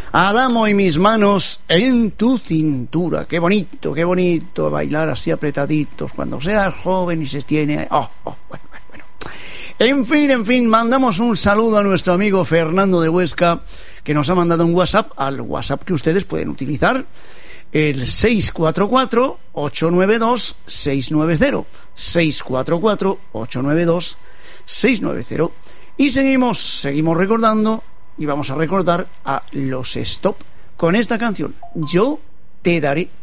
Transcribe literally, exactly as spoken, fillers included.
Adamo y mis manos en tu cintura. Qué bonito, qué bonito bailar así apretaditos cuando seas joven y se tiene... Oh, oh, bueno, bueno, bueno. En fin, en fin, mandamos un saludo a nuestro amigo Fernando de Huesca, que nos ha mandado un WhatsApp, al WhatsApp que ustedes pueden utilizar, el seis cuatro cuatro, ocho nueve dos, seis nueve cero, seis cuatro cuatro, ocho nueve dos, seis nueve cero. Y seguimos, seguimos recordando, y vamos a recordar a los Stop con esta canción, Yo te daré